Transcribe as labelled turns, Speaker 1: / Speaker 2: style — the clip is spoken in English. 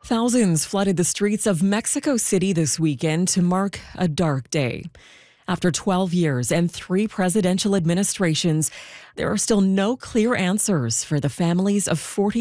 Speaker 1: Thousands flooded the streets of Mexico City this weekend to mark a dark day. After 12 years and 3 presidential administrations, there are still no clear answers for the families of 40